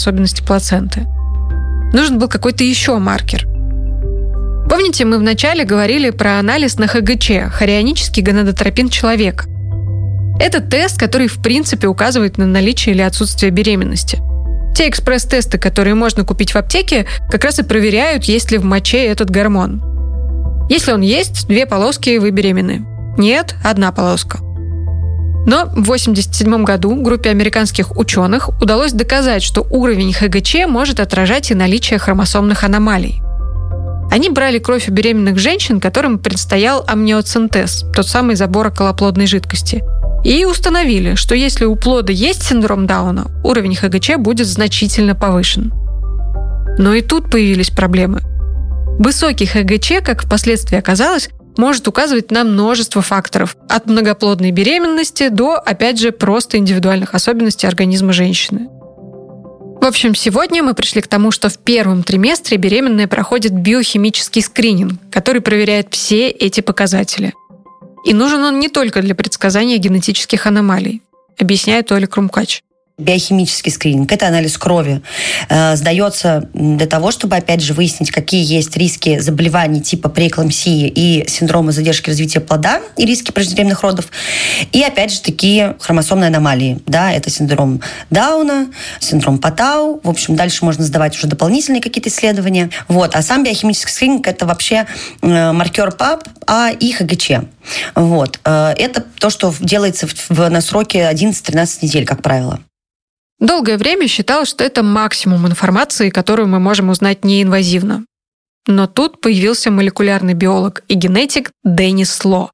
особенности плаценты. Нужен был какой-то еще маркер. Помните, мы вначале говорили про анализ на ХГЧ, хорионический гонадотропин человека. Это тест, который в принципе указывает на наличие или отсутствие беременности. Те экспресс-тесты, которые можно купить в аптеке, как раз и проверяют, есть ли в моче этот гормон. Если он есть, 2 полоски, вы беременны. Нет, 1 полоска. Но в 1987 году группе американских ученых удалось доказать, что уровень ХГЧ может отражать и наличие хромосомных аномалий. Они брали кровь у беременных женщин, которым предстоял амниоцентез, тот самый забор околоплодной жидкости, и установили, что если у плода есть синдром Дауна, уровень ХГЧ будет значительно повышен. Но и тут появились проблемы. Высокий ХГЧ, как впоследствии оказалось, может указывать на множество факторов, от многоплодной беременности до, опять же, просто индивидуальных особенностей организма женщины. В общем, сегодня мы пришли к тому, что в первом триместре беременная проходит биохимический скрининг, который проверяет все эти показатели. И нужен он не только для предсказания генетических аномалий, объясняет Оля Крумкач. Биохимический скрининг – это анализ крови. Сдается для того, чтобы, опять же, выяснить, какие есть риски заболеваний типа преэклампсии и синдрома задержки развития плода и риски преждевременных родов. И, опять же, такие хромосомные аномалии. Да, это синдром Дауна, синдром Патау. В общем, дальше можно сдавать уже дополнительные какие-то исследования. Вот. А сам биохимический скрининг – это вообще маркер ПАП, и ХГЧ. Вот. Это то, что делается на сроке 11-13 недель, как правило. Долгое время считалось, что это максимум информации, которую мы можем узнать неинвазивно. Но тут появился молекулярный биолог и генетик Деннис Ло.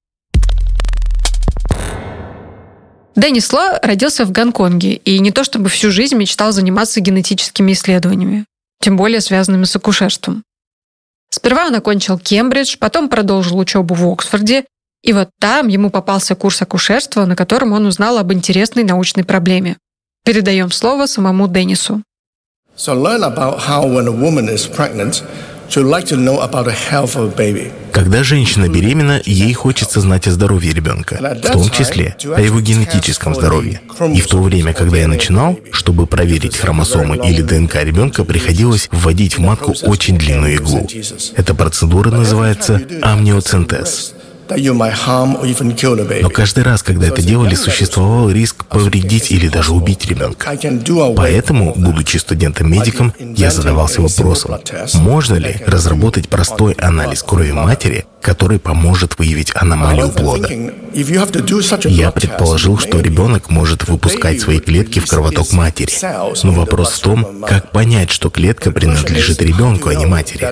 Деннис Ло родился в Гонконге и не то чтобы всю жизнь мечтал заниматься генетическими исследованиями, тем более связанными с акушерством. Сперва он окончил Кембридж, потом продолжил учебу в Оксфорде, и вот там ему попался курс акушерства, на котором он узнал об интересной научной проблеме. Передаем слово самому Деннису. Когда женщина беременна, ей хочется знать о здоровье ребенка, в том числе о его генетическом здоровье. И в то время, когда я начинал, чтобы проверить хромосомы или ДНК ребенка, приходилось вводить в матку очень длинную иглу. Эта процедура называется амниоцентез. Но каждый раз, когда это делали, существовал риск повредить или даже убить ребенка. Поэтому, будучи студентом-медиком, я задавался вопросом, можно ли разработать простой анализ крови матери, который поможет выявить аномалию плода. Я предположил, что ребенок может выпускать свои клетки в кровоток матери. Но вопрос в том, как понять, что клетка принадлежит ребенку, а не матери.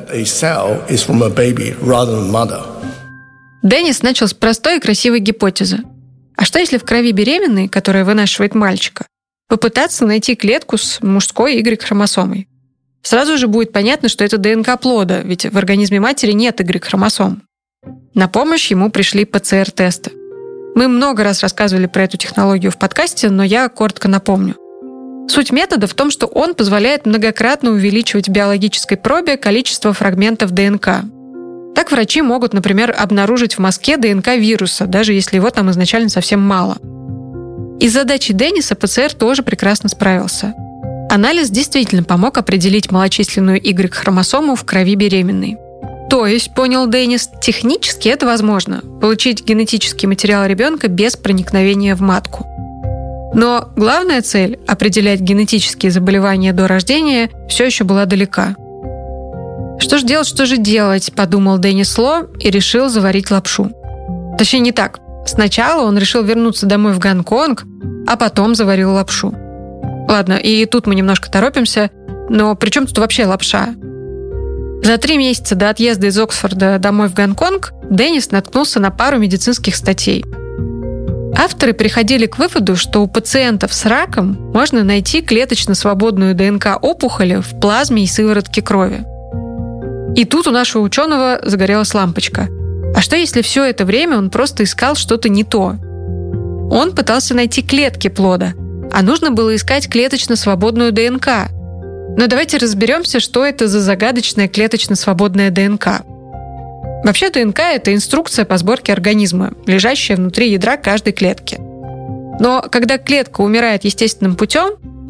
Деннис начал с простой и красивой гипотезы. А что если в крови беременной, которая вынашивает мальчика, попытаться найти клетку с мужской Y-хромосомой? Сразу же будет понятно, что это ДНК плода, ведь в организме матери нет Y-хромосом. На помощь ему пришли ПЦР-тесты. Мы много раз рассказывали про эту технологию в подкасте, но я коротко напомню. Суть метода в том, что он позволяет многократно увеличивать в биологической пробе количество фрагментов ДНК. Так врачи могут, например, обнаружить в мазке ДНК вируса, даже если его там изначально совсем мало. И с задачей Денниса ПЦР тоже прекрасно справился. Анализ действительно помог определить малочисленную Y-хромосому в крови беременной. То есть, понял Деннис, технически это возможно – получить генетический материал ребенка без проникновения в матку. Но главная цель – определять генетические заболевания до рождения – все еще была далека. Что же делать, подумал Деннис Ло и решил заварить лапшу. Точнее, не так. Сначала он решил вернуться домой в Гонконг, а потом заварил лапшу. Ладно, и тут мы немножко торопимся, но при чем тут вообще лапша? За 3 месяца до отъезда из Оксфорда домой в Гонконг Деннис наткнулся на пару медицинских статей. Авторы приходили к выводу, что у пациентов с раком можно найти клеточно-свободную ДНК опухоли в плазме и сыворотке крови. И тут у нашего ученого загорелась лампочка. А что если все это время он просто искал что-то не то? Он пытался найти клетки плода, а нужно было искать клеточно-свободную ДНК. Но давайте разберемся, что это за загадочная клеточно-свободная ДНК. Вообще ДНК – это инструкция по сборке организма, лежащая внутри ядра каждой клетки. Но когда клетка умирает естественным путем,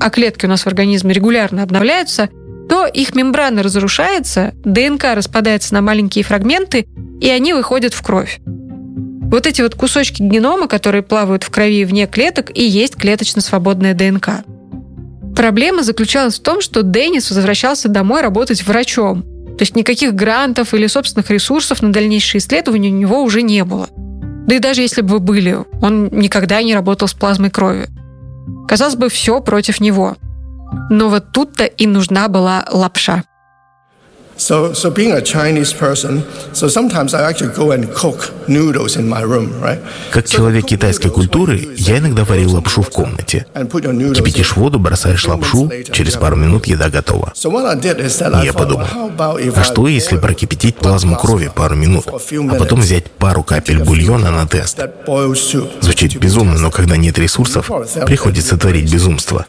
а клетки у нас в организме регулярно обновляются, то их мембрана разрушается, ДНК распадается на маленькие фрагменты, и они выходят в кровь. Вот эти вот кусочки генома, которые плавают в крови вне клеток, и есть клеточно-свободная ДНК. Проблема заключалась в том, что Деннис возвращался домой работать врачом. То есть никаких грантов или собственных ресурсов на дальнейшие исследования у него уже не было. Да и даже если бы были, он никогда не работал с плазмой крови. Казалось бы, все против него. Но вот тут-то и нужна была лапша. So being a Chinese person, so sometimes I actually go and cook noodles in my room, right? Как человек китайской культуры, я иногда варил лапшу в комнате. Кипятишь воду, бросаешь лапшу, через пару минут еда готова. И я подумал, а что если прокипятить плазму крови пару минут, а потом взять пару капель бульона на тест? Звучит безумно, но когда нет ресурсов, приходится творить безумство.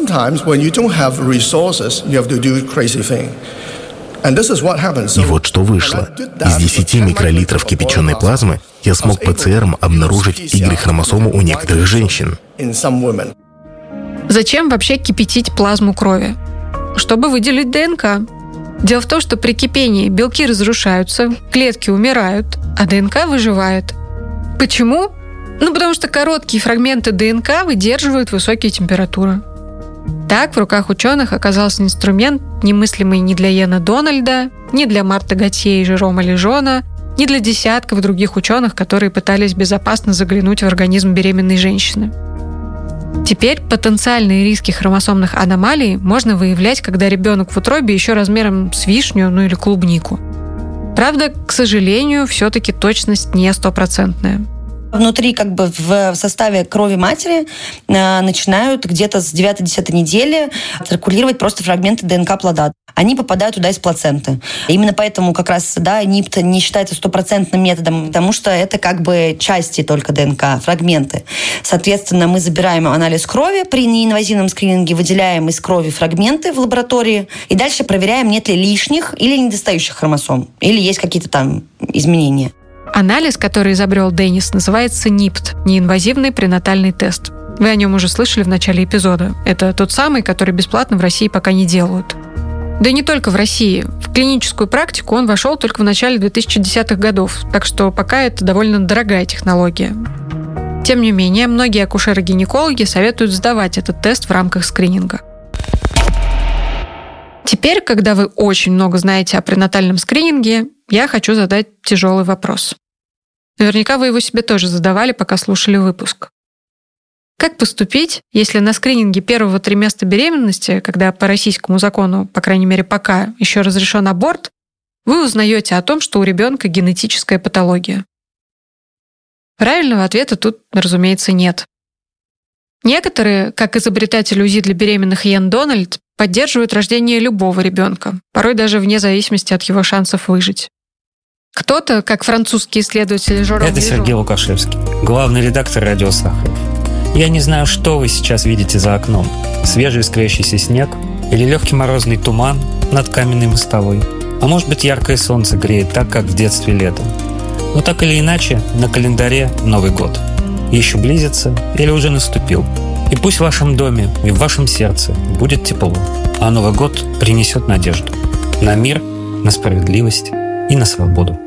И вот что вышло. Из 10 микролитров кипяченой плазмы я смог ПЦРом обнаружить Y-хромосому у некоторых женщин. Зачем вообще кипятить плазму крови? Чтобы выделить ДНК. Дело в том, что при кипении белки разрушаются, клетки умирают, а ДНК выживает. Почему? Потому что короткие фрагменты ДНК выдерживают высокие температуры. Так в руках ученых оказался инструмент, немыслимый ни для Йена Дональда, ни для Марты Готье и Жерома Лежона, ни для десятков других ученых, которые пытались безопасно заглянуть в организм беременной женщины. Теперь потенциальные риски хромосомных аномалий можно выявлять, когда ребенок в утробе еще размером с вишню, или клубнику. Правда, к сожалению, все-таки точность не стопроцентная. Внутри, в составе крови матери начинают где-то с 9-10 недели циркулировать просто фрагменты ДНК плода. Они попадают туда из плаценты. Именно поэтому как раз, НИПТ не считается стопроцентным методом, потому что это части только ДНК, фрагменты. Соответственно, мы забираем анализ крови при неинвазивном скрининге, выделяем из крови фрагменты в лаборатории и дальше проверяем, нет ли лишних или недостающих хромосом, или есть какие-то там изменения. Анализ, который изобрел Деннис, называется НИПТ – неинвазивный пренатальный тест. Вы о нем уже слышали в начале эпизода. Это тот самый, который бесплатно в России пока не делают. Да и не только в России. В клиническую практику он вошел только в начале 2010-х годов, так что пока это довольно дорогая технология. Тем не менее, многие акушеры-гинекологи советуют сдавать этот тест в рамках скрининга. Теперь, когда вы очень много знаете о пренатальном скрининге, я хочу задать тяжелый вопрос. Наверняка вы его себе тоже задавали, пока слушали выпуск. Как поступить, если на скрининге первого триместра беременности, когда по российскому закону, по крайней мере пока, еще разрешен аборт, вы узнаете о том, что у ребенка генетическая патология? Правильного ответа тут, разумеется, нет. Некоторые, как изобретатель УЗИ для беременных Йен Дональд, поддерживают рождение любого ребенка, порой даже вне зависимости от его шансов выжить. Кто-то, как французский исследователь Жером Лежон... Это Сергей Лукашевский, главный редактор «Радио Сахаров». Я не знаю, что вы сейчас видите за окном. Свежий искрящийся снег или легкий морозный туман над каменной мостовой. А может быть, яркое солнце греет так, как в детстве летом. Но так или иначе, на календаре Новый год. Еще близится или уже наступил. И пусть в вашем доме и в вашем сердце будет тепло, а Новый год принесет надежду на мир, на справедливость и на свободу.